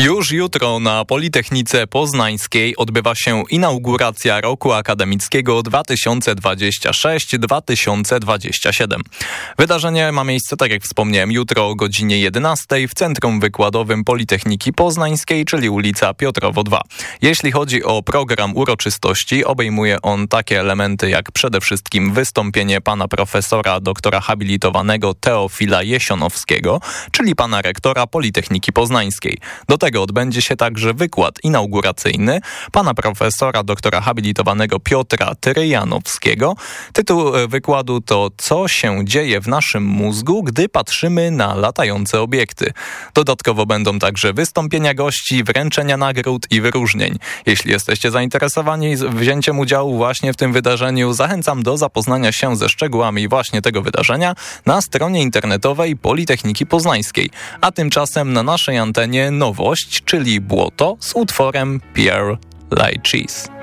Już jutro na Politechnice Poznańskiej odbywa się inauguracja roku akademickiego 2026-2027. Wydarzenie ma miejsce, tak jak wspomniałem, jutro o godzinie 11 w Centrum Wykładowym Politechniki Poznańskiej, czyli ulica Piotrowo 2. Jeśli chodzi o program uroczystości, obejmuje on takie elementy jak przede wszystkim wystąpienie pana profesora doktora habilitowanego Teofila Jesionowskiego, czyli pana rektora Politechniki Poznańskiej. Do tego odbędzie się także wykład inauguracyjny pana profesora doktora habilitowanego Piotra Tyryjanowskiego. Tytuł wykładu to "Co się dzieje w naszym mózgu, gdy patrzymy na latające obiekty?". Dodatkowo będą także wystąpienia gości, wręczenia nagród i wyróżnień. Jeśli jesteście zainteresowani wzięciem udziału właśnie w tym wydarzeniu, zachęcam do zapoznania się ze szczegółami właśnie tego wydarzenia na stronie internetowej Politechniki Poznańskiej. A tymczasem na naszej antenie nowość, czyli Błoto z utworem Pierre Light Cheese.